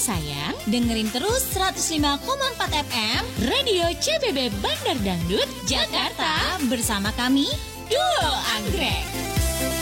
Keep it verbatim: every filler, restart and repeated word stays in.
sayang, dengerin terus seratus lima koma empat F M Radio C B B Bandar Dangdut Jakarta bersama kami Duo Anggrek.